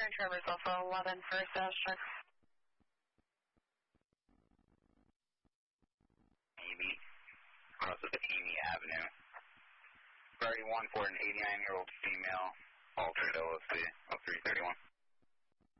Eastern Traverse Alpha 11 for status check. Maybe. Cross of Amy Avenue. Priority 1 for an 89-year-old female, altered OSC 0331.